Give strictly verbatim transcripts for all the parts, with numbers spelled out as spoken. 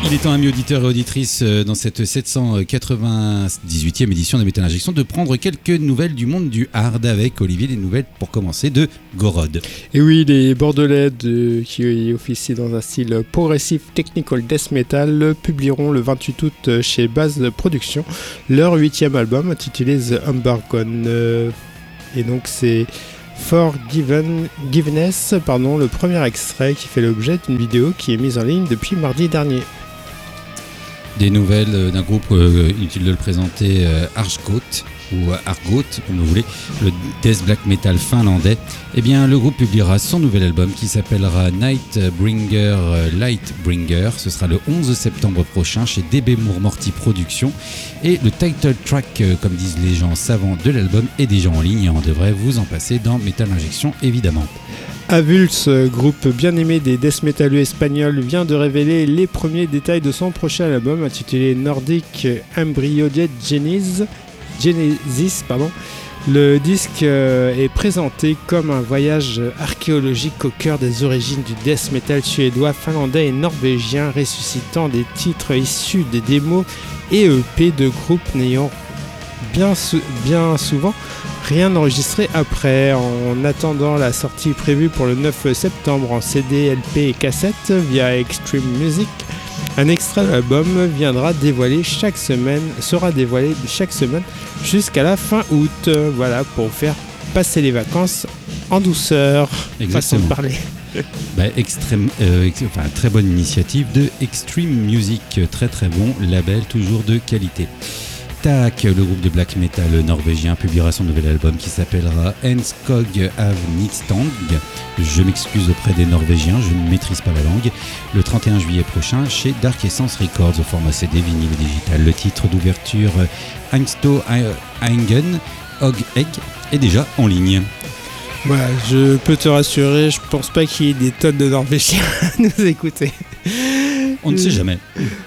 Il est temps, amis auditeurs et auditrices, dans cette sept cent quatre-vingt-dix-huitième édition de Metal Injection, de prendre quelques nouvelles du monde du hard avec Olivier, des nouvelles pour commencer de Gorod. Et oui, les Bordelais de, qui officient dans un style progressif technical death metal publieront le vingt-huit août chez Base Productions leur huitième album intitulé The Embargoed. Euh, et donc c'est Forgiveness, pardon, le premier extrait qui fait l'objet d'une vidéo qui est mise en ligne depuis mardi dernier. Des nouvelles d'un groupe, euh, inutile de le présenter, euh, Archgoat, ou Argoat, comme vous voulez, le death black metal finlandais. Eh bien, le groupe publiera son nouvel album qui s'appellera Nightbringer Lightbringer. Ce sera le onze septembre prochain chez D B Moore-Morty Productions. Et le title track, comme disent les gens savants de l'album, est déjà en ligne et on devrait vous en passer dans Metal Injection, évidemment. Avulse, groupe bien aimé des death metaleux espagnols, vient de révéler les premiers détails de son prochain album intitulé Nordic Embryodic Genesis. Genesis, pardon. Le disque euh, est présenté comme un voyage archéologique au cœur des origines du death metal suédois, finlandais et norvégien, ressuscitant des titres issus des démos et E P de groupes n'ayant bien, sou- bien souvent rien enregistré après. En attendant la sortie prévue pour le neuf septembre en C D, L P et cassette via Extreme Music, un extrait de l'album viendra dévoiler chaque semaine, sera dévoilé chaque semaine jusqu'à la fin août. Voilà, pour faire passer les vacances en douceur. Exactement. Façon de parler. Bah, extrême, euh, ex- enfin, très bonne initiative de Extreme Music, très très bon label, toujours de qualité. Tac, le groupe de black metal norvégien publiera son nouvel album qui s'appellera Enskog av Nidstang. Je m'excuse auprès des Norvégiens, je ne maîtrise pas la langue. Le trente et un juillet prochain chez Dark Essence Records au format C D, vinyle et digital. Le titre d'ouverture Angsto Eingen Og Egg est déjà en ligne. Voilà, je peux te rassurer, je pense pas qu'il y ait des tonnes de Norvégiens à nous écouter. On ne sait jamais.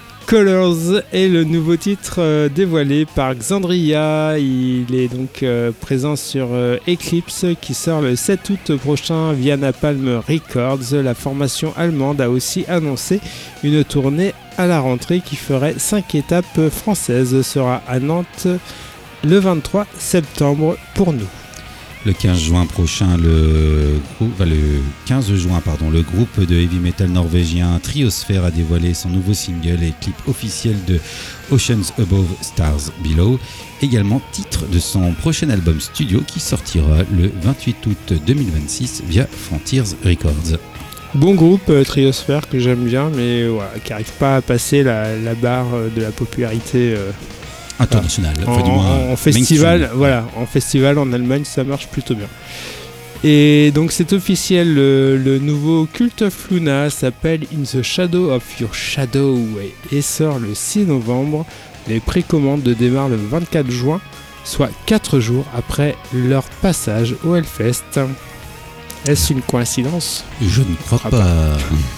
Colors est le nouveau titre euh, dévoilé par Xandria. Il est donc euh, présent sur euh, Eclipse qui sort le sept août prochain via Napalm Records. La formation allemande a aussi annoncé une tournée à la rentrée qui ferait cinq étapes françaises. Sera à Nantes le vingt-trois septembre pour nous. Le quinze juin prochain, le, grou- enfin, le quinze juin, pardon, le groupe de heavy metal norvégien Triosphere a dévoilé son nouveau single et clip officiel de Oceans Above, Stars Below, également titre de son prochain album studio qui sortira le vingt-huit août deux mille vingt-six via Frontiers Records. Bon groupe, euh, Triosphere, que j'aime bien, mais voilà, qui n'arrive pas à passer la, la barre euh, de la popularité. Euh, International, En, enfin, du moins, en festival, mainstream. voilà, en festival en Allemagne, ça marche plutôt bien. Et donc c'est officiel, le, le nouveau Cult of Luna s'appelle In the Shadow of Your Shadow et, et sort le six novembre. Les précommandes démarrent le vingt-quatre juin, soit quatre jours après leur passage au Hellfest. Est-ce une coïncidence ? Je ne crois Ah pas.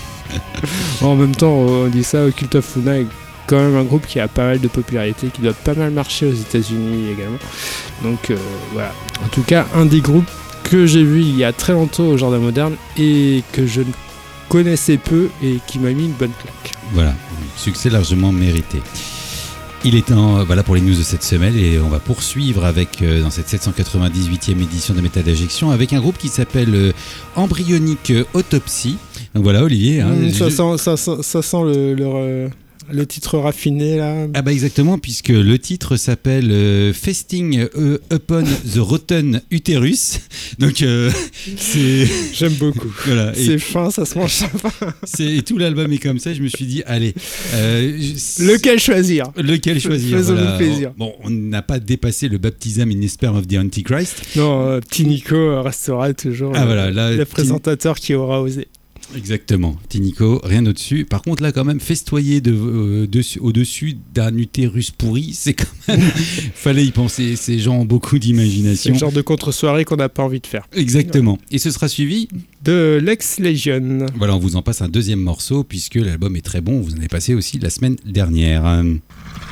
En même temps, on dit ça, Cult of Luna est quand même un groupe qui a pas mal de popularité, qui doit pas mal marcher aux États-Unis également. Donc euh, voilà. En tout cas, un des groupes que j'ai vu il y a très longtemps au Jardin Moderne et que je ne connaissais peu et qui m'a mis une bonne claque. Voilà, succès largement mérité. Il est temps, voilà pour les news de cette semaine et on va poursuivre avec euh, dans cette sept cent quatre-vingt-dix-huitième édition de Métal d'Injection avec un groupe qui s'appelle euh, Embryonic Autopsy. Donc voilà Olivier. Hein, Mmh, ça, je... sent, ça, sent, ça sent le, le, euh, le titre raffiné là. Ah bah exactement, puisque le titre s'appelle euh, Feasting euh, Upon the Rotten Uterus. Donc euh, c'est... J'aime beaucoup. Voilà. C'est Et, fin, ça se mange sympa. c'est, et tout l'album est comme ça, je me suis dit, allez... Euh, je- Lequel choisir ? Lequel choisir Faisons-nous voilà. plaisir. Bon, on n'a pas dépassé le baptism in the sperm of the Antichrist. Non, euh, petit Nico euh, restera toujours Ah, le, voilà, là, le Ti- présentateur qui aura osé. Exactement, Tinico, rien au-dessus. Par contre, là, quand même, festoyer de, euh, dessus, au-dessus d'un utérus pourri, c'est quand même... Fallait y penser, ces gens ont beaucoup C'est d'imagination. le genre de contre-soirée qu'on n'a pas envie de faire. Exactement. Et ce sera suivi... De Lex Legion. Voilà, on vous en passe un deuxième morceau, puisque l'album est très bon, vous en avez passé aussi la semaine dernière.